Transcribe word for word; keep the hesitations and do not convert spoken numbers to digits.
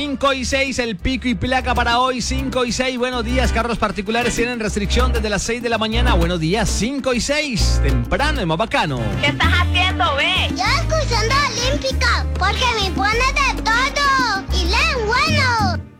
cinco y seis, el pico y placa para hoy, cinco y seis. Buenos días, carros particulares tienen restricción desde las seis de la mañana. Buenos días, cinco y seis, temprano y más bacano. ¿Qué estás haciendo, ve? Ya escuchando Olímpico.